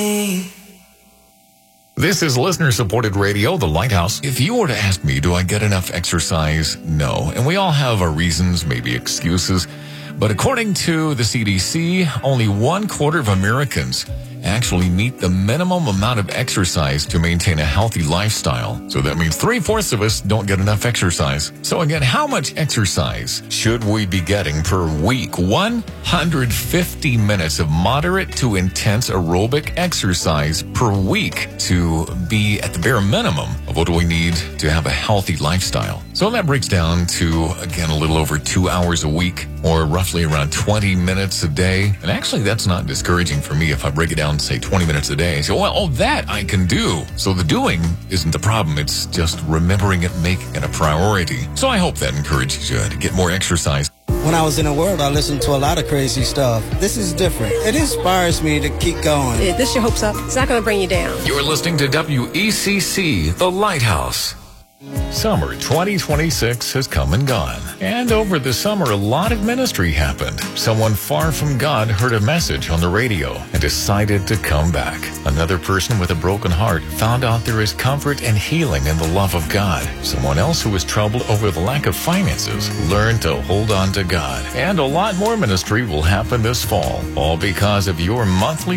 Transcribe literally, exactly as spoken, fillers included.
This is listener-supported radio, The Lighthouse. If you were to ask me, do I get enough exercise? No. And we all have our reasons, maybe excuses. But according to the C D C, only one quarter of Americans actually meet the minimum amount of exercise to maintain a healthy lifestyle. So that means three-fourths of us don't get enough exercise. So again, how much exercise should we be getting per week? one hundred fifty minutes of moderate to intense aerobic exercise per week to be at the bare minimum of what do we need to have a healthy lifestyle. So that breaks down to, again, a little over two hours a week, or roughly around twenty minutes a day. And actually, that's not discouraging for me if I break it down, say, twenty minutes a day. So, well, oh, that I can do. So the doing isn't the problem. It's just remembering it, making it a priority. So I hope that encourages you to get more exercise. When I was in the world, I listened to a lot of crazy stuff. This is different. It inspires me to keep going. Yeah, this your hopes up. It's not going to bring you down. You're listening to W E C C, The Lighthouse. Summer twenty twenty-six has come and gone. And over the summer, a lot of ministry happened. Someone far from God heard a message on the radio and decided to come back. Another person with a broken heart found out there is comfort and healing in the love of God. Someone else who was troubled over the lack of finances learned to hold on to God. And a lot more ministry will happen this fall, all because of your monthly